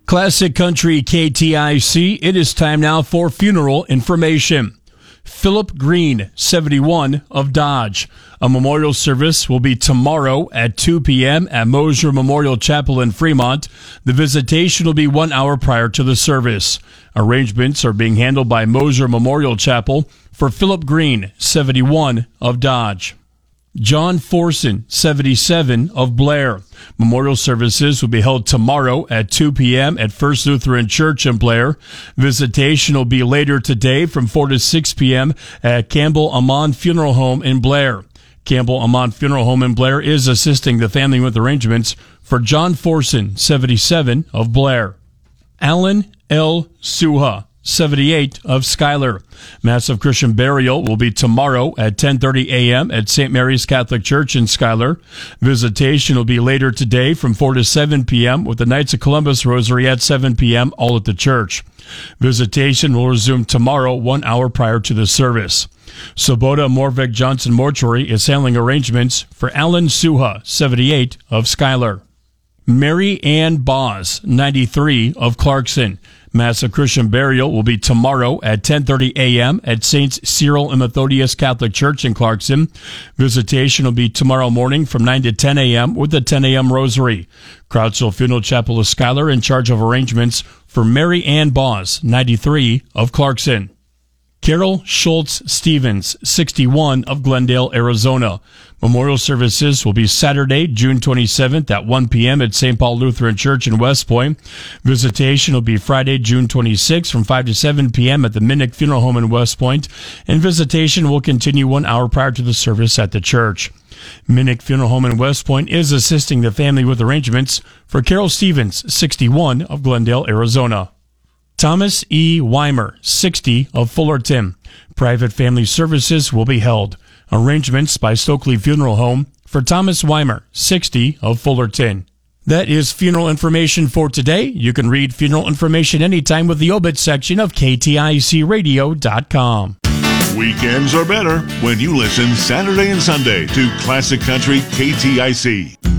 Classic Country KTIC, it is time now for funeral information. Philip Green, 71, of Dodge. A memorial service will be tomorrow at 2 p.m. at Mosier Memorial Chapel in Fremont. The visitation will be 1 hour prior to the service. Arrangements are being handled by Mosier Memorial Chapel for Philip Green, 71, of Dodge. John Forson, 77, of Blair. Memorial services will be held tomorrow at 2 p.m. at First Lutheran Church in Blair. Visitation will be later today from 4 to 6 p.m. at Campbell Amon Funeral Home in Blair. Campbell Amon Funeral Home in Blair is assisting the family with arrangements for John Forson, 77, of Blair. Alan L. Suha, 78, of Schuyler. Mass of Christian burial will be tomorrow at 10:30 a.m. at St. Mary's Catholic Church in Schuyler. Visitation will be later today from 4 to 7 p.m. with the Knights of Columbus Rosary at 7 p.m. all at the church. Visitation will resume tomorrow 1 hour prior to the service. Sobota Morvik Johnson Mortuary is handling arrangements for Alan Suha, 78, of Schuyler. Mary Ann Boss, 93, of Clarkson. Mass of Christian burial will be tomorrow at 10:30 a.m. at Saints Cyril and Methodius Catholic Church in Clarkson. Visitation will be tomorrow morning from 9 to 10 a.m. with the 10 a.m. Rosary. Crowdsville Funeral Chapel of Schuyler in charge of arrangements for Mary Ann Boss, 93, of Clarkson. Carol Schultz Stevens, 61, of Glendale, Arizona. Memorial services will be Saturday, June 27th at 1 p.m. at St. Paul Lutheran Church in West Point. Visitation will be Friday, June 26th from 5 to 7 p.m. at the Minnick Funeral Home in West Point, and visitation will continue 1 hour prior to the service at the church. Minnick Funeral Home in West Point is assisting the family with arrangements for Carol Stevens, 61, of Glendale, Arizona. Thomas E. Weimer, 60, of Fullerton. Private family services will be held. Arrangements by Stokely Funeral Home for Thomas Weimer, 60, of Fullerton. That is funeral information for today. You can read funeral information anytime with the obit section of KTICradio.com. Weekends are better when you listen Saturday and Sunday to Classic Country KTIC.